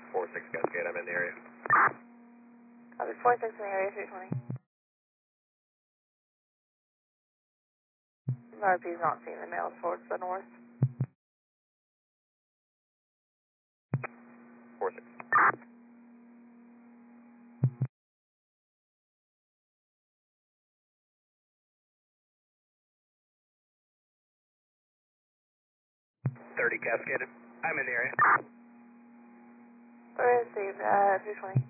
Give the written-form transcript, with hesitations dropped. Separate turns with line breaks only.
4-6 Cascade, I'm in the area.
Copy 4-6 in the area, 320. RP is not seeing the mails towards the north.
4-6. Cascaded. I'm in the area.
Received, 320.